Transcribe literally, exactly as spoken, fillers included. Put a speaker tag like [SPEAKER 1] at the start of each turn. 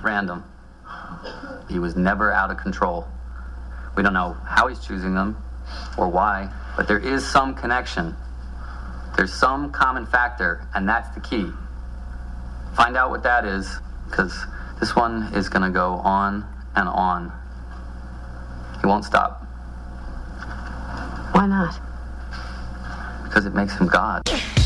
[SPEAKER 1] random. He was never out of control. We don't know how he's choosing them or why, but there is some connection. There's some common factor, and that's the key. Find out what that is, because this one is going to go on and on. He won't stop.
[SPEAKER 2] Why not?
[SPEAKER 1] Because it makes him God.